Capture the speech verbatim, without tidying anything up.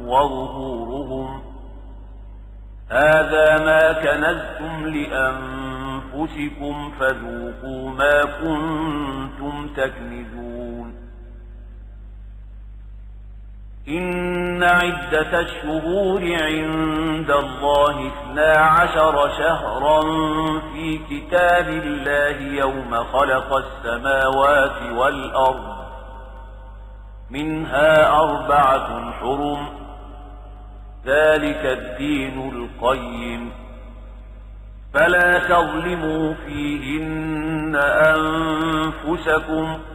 وظهورهم هذا ما كنزتم لأنفسكم فذوقوا ما كنتم تكنزون. إن عدة الشهور عند الله اثنا عشر شهرا في كتاب الله يوم خلق السماوات والأرض منها أربعة حرم ذلك الدين القيم فلا تظلموا فيهن أنفسكم